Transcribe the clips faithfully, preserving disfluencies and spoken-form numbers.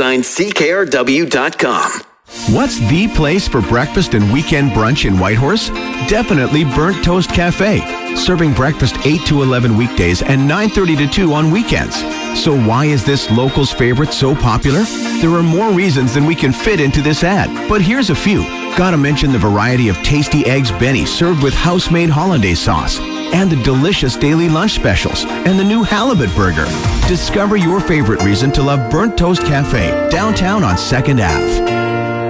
nine C K R W dot com. What's the place for breakfast and weekend brunch in Whitehorse? Definitely Burnt Toast Cafe, serving breakfast eight to eleven weekdays and nine thirty to two on weekends. So why is this local's favorite so popular? There are more reasons than we can fit into this ad, but here's a few. Gotta mention the variety of tasty eggs Benny served with house-made hollandaise sauce, and the delicious daily lunch specials, and the new halibut burger. Discover your favorite reason to love Burnt Toast Cafe, downtown on second Avenue.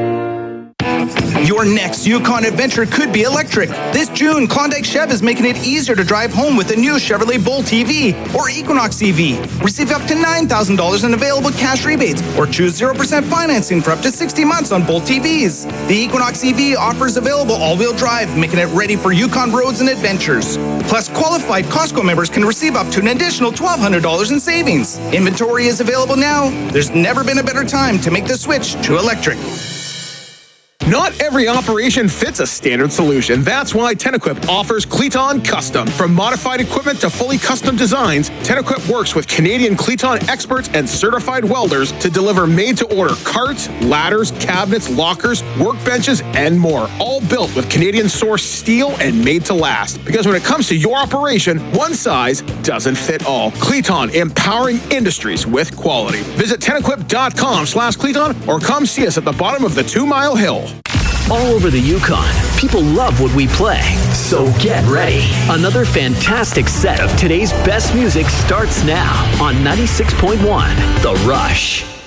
Your next Yukon adventure could be electric. This June, Klondike Chev is making it easier to drive home with the new Chevrolet Bolt E V or Equinox E V. Receive up to nine thousand dollars in available cash rebates or choose zero percent financing for up to sixty months on Bolt E Vs. The Equinox E V offers available all-wheel drive, making it ready for Yukon roads and adventures. Plus, qualified Costco members can receive up to an additional twelve hundred dollars in savings. Inventory is available now. There's never been a better time to make the switch to electric. Not every operation fits a standard solution. That's why Tenequip offers Cleton Custom. From modified equipment to fully custom designs, Tenequip works with Canadian Cleton experts and certified welders to deliver made-to-order carts, ladders, cabinets, lockers, workbenches, and more. All built with Canadian-sourced steel and made to last. Because when it comes to your operation, one size doesn't fit all. Cleton, empowering industries with quality. Visit Tenequip.com slash Cleton or come see us at the bottom of the Two-Mile Hill. All over the Yukon, people love what we play. So get ready. Another fantastic set of today's best music starts now on ninety-six point one The Rush.